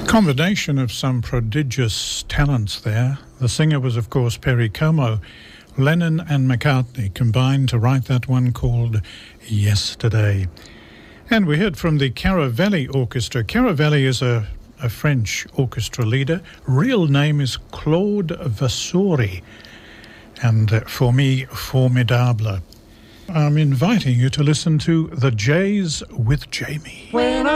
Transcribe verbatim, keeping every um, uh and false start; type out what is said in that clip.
Combination of some prodigious talents there. The singer was, of course, Perry Como. Lennon and McCartney combined to write that one called Yesterday. And we heard from the Caravelle Orchestra. Caravelle is a, a French orchestra leader. Real name is Claude Vassouri. And uh, for me, formidable. I'm inviting you to listen to The Jays with Jamie. When